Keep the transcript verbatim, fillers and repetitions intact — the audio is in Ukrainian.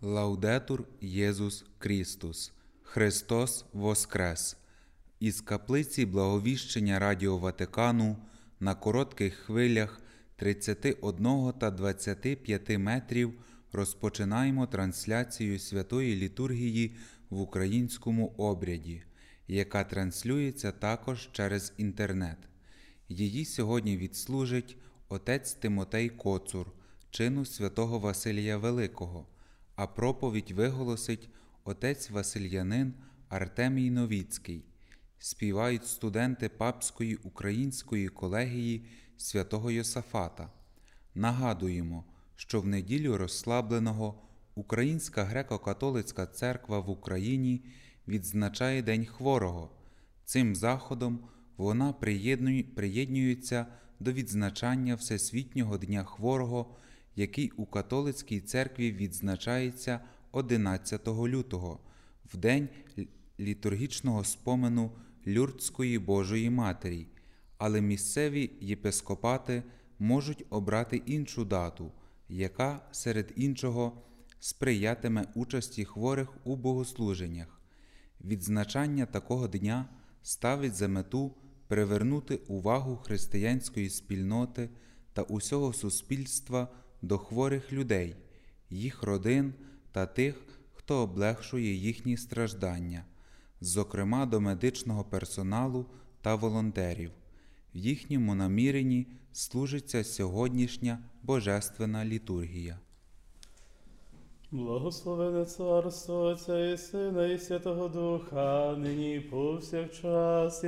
Лаудетур Єсус Крістус. Христос Воскрес! Із каплиці Благовіщення Радіо Ватикану на коротких хвилях тридцять один та двадцять п'ять метрів розпочинаємо трансляцію Святої Літургії в українському обряді, яка транслюється також через інтернет. Її сьогодні відслужить отець Тимотей Коцур, чину святого Василія Великого, а проповідь виголосить отець Василянин Артемій Новіцький. Співають студенти Папської української колегії святого Йосафата. Нагадуємо, що в неділю розслабленого Українська греко-католицька церква в Україні відзначає День хворого. Цим заходом вона приєднується до відзначання Всесвітнього дня хворого, який у католицькій церкві відзначається одинадцятого лютого, в день літургічного спомену Люрдської Божої Матері, але місцеві єпископати можуть обрати іншу дату, яка, серед іншого, сприятиме участі хворих у богослуженнях. Відзначання такого дня ставить за мету привернути увагу християнської спільноти та усього суспільства до хворих людей, їх родин та тих, хто облегшує їхні страждання, зокрема до медичного персоналу та волонтерів. В їхньому наміренні служиться сьогоднішня Божественна літургія. Благословене Царство Отця і Сина і Святого Духа, нині і повсякчас,